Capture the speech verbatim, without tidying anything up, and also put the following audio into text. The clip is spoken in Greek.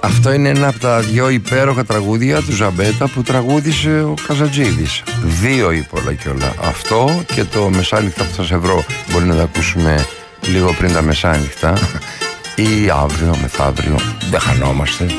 Αυτό είναι ένα από τα δυο υπέροχα τραγούδια του Ζαμπέτα που τραγούδισε ο Καζατζίδης. Δύο είπε όλα και όλα. Αυτό και το Μεσάνυχτα που θα σε βρω. Μπορεί να τα ακούσουμε λίγο πριν τα μεσάνυχτα ή αύριο, μεθαύριο. Δεν χανόμαστε.